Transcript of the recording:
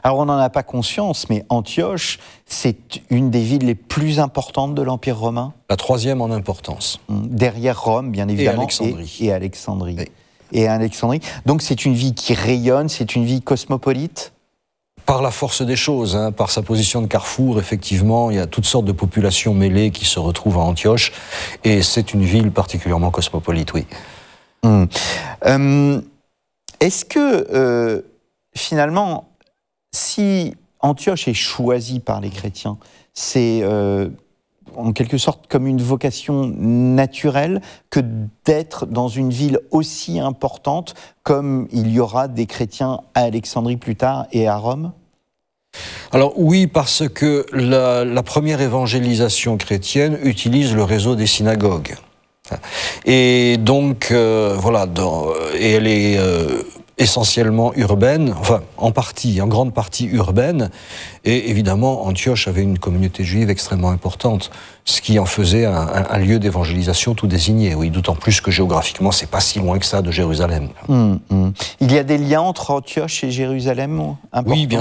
Alors on n'en a pas conscience, mais Antioche, c'est une des villes les plus importantes de l'Empire romain. La troisième en importance. Derrière Rome, bien évidemment. Alexandrie. Et Alexandrie. Oui. Et Alexandrie. Donc c'est une ville qui rayonne, c'est une ville cosmopolite. Par la force des choses, par sa position de carrefour, effectivement, il y a toutes sortes de populations mêlées qui se retrouvent à Antioche, et c'est une ville particulièrement cosmopolite, oui. Est-ce que, finalement, si Antioche est choisie par les chrétiens, c'est en quelque sorte comme une vocation naturelle que d'être dans une ville aussi importante comme il y aura des chrétiens à Alexandrie plus tard et à Rome? Alors oui, parce que la première évangélisation chrétienne utilise le réseau des synagogues. Et donc, voilà, et elle est essentiellement urbaine, enfin en grande partie urbaine, et évidemment Antioche avait une communauté juive extrêmement importante, ce qui en faisait un lieu d'évangélisation tout désigné, oui, d'autant plus que géographiquement c'est pas si loin que ça de Jérusalem. Il y a des liens entre Antioche et Jérusalem importants? Oui, bien